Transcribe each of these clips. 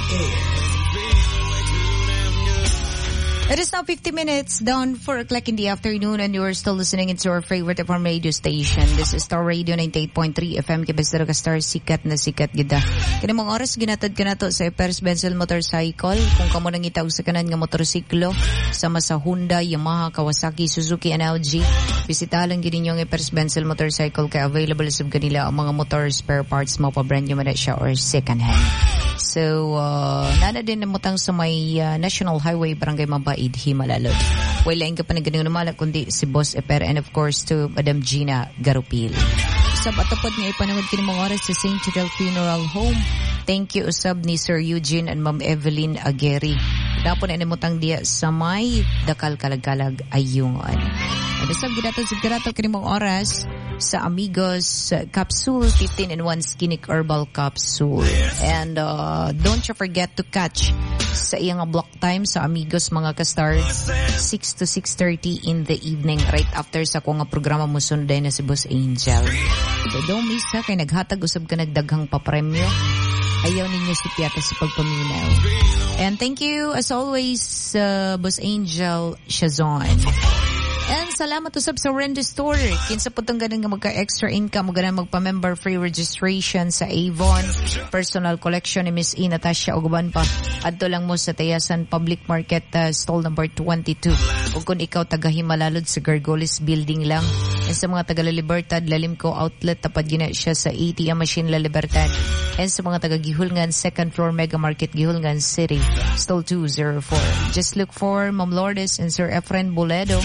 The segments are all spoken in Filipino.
It is now 50 minutes down 4 o'clock in the afternoon and you are still listening into our favorite FM radio station. This is Star Radio 98.3 FM. Kibasdaro ka Star, sikat na sikat gida. Kaya mong oras ginatad ka na to sa Epers Benzel Motorcycle. Kung kamo nang itaw sa kanan nga motorsiklo, sama sa Honda, Yamaha, Kawasaki, Suzuki, and LG, bisita lang gini yung Epers Benzel Motorcycle kaya available sa kanila ang mga motor spare parts mo pa brand new man siya or second hand. So, nana din namutang sa may National Highway, Barangay Mabaid, Himalalod. Wala ka pa na ganun namala, kundi si Boss Eper and of course to Madam Gina Garupil. Usab atapod nga ipanangod kini mga oras sa St. Chidel Funeral Home. Thank you usab ni Sir Eugene and Ma'am Evelyn Agueri. Dapo na namutang diya sa may Dakal Kalagkalag Ayungon. At usab ginato kini mga oras sa Amigos Capsule 15-in-1 Skinnic Herbal Capsule. And don't you forget to catch sa iyang block time sa Amigos mga ka-stars 6 to 6:30 in the evening right after sa kung nga programa mo sunday na si Boss Angel. So don't miss ha, kay naghatag usab ka nagdaghang papremyo. Ayaw ninyo si Piata sa pagpaminaw. And thank you as always Boss Angel Shazon. And salamat usab sa Rende Store. Kinsa po itong ganun nga magka-extra income, ganun magpa-member free registration sa Avon. Personal collection ni Miss E. Natasha Oguban pa. Adto lang mo sa Tayasan Public Market stall number 22. O kung ikaw taga Himalalod sa Gargolis Building lang. And sa mga taga La Libertad, Lalimco Outlet, tapad gina siya sa ATM Machine La Libertad. And sa mga taga Gihulngan, second floor Mega Market Gihulngan City, stall 204. Just look for Ma'am Lourdes and Sir Efren Boledo.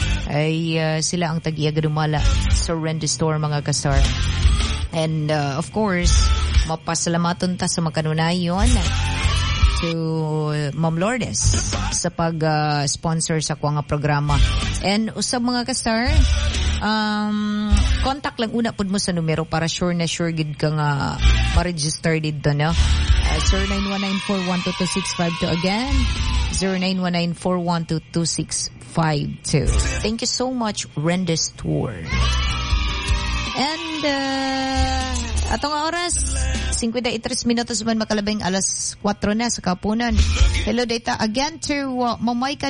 Ay sila ang tag-iaga dumala sa Rende Store mga kasar. And of course, mapasalamaton ta sa makanunayon to Ma'am Lourdes sa pag-sponsor sa kuwang programa. And usab mga kasar, contact lang una pud mo sa numero para sure na sure gid ka nga ma-register dito, no? 0919-412-2652 again. 0919-412-2652. Thank you so much, Rende Store. And atong oras 53 minutos man makalabing alas 4 na sa kapunan. Hello data again to Mamay